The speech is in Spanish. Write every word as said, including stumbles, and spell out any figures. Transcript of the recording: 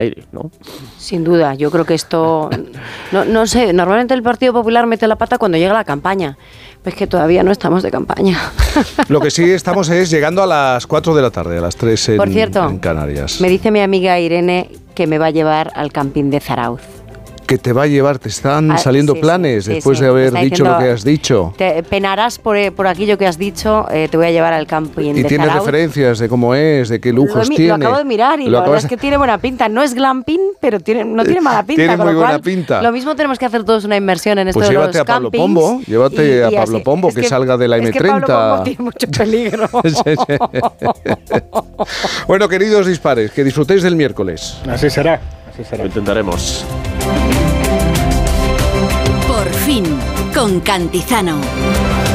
¿no? Sin duda, yo creo que esto, no, no sé, normalmente el Partido Popular mete la pata cuando llega la campaña, pues que todavía no estamos de campaña. Lo que sí estamos es llegando a las cuatro de la tarde, a las tres en, Por cierto, en Canarias. Me dice mi amiga Irene que me va a llevar al camping de Zarauz. Que te va a llevar, te están ah, saliendo sí, planes sí, después sí, de haber está dicho diciendo, lo que has dicho. Te penarás por, por aquello que has dicho, eh, te voy a llevar al camping y de tiene Zarauz. referencias de cómo es, de qué lujos lo, tiene. Lo acabo de mirar y lo la verdad es que tiene buena pinta. No es glamping, pero tiene, no tiene mala pinta. Tiene con muy lo buena cual, pinta. Lo mismo tenemos que hacer todos una inversión en esto pues de llévate los a Pablo campings. Pombo, llévate y, y a Pablo así. Pombo, es que, que salga de la es eme que treinta. Pablo Pombo tiene mucho peligro. sí, sí. Bueno, queridos dispares, que disfrutéis del miércoles. Así será, así será. Lo intentaremos. Por fin, con Cantizano.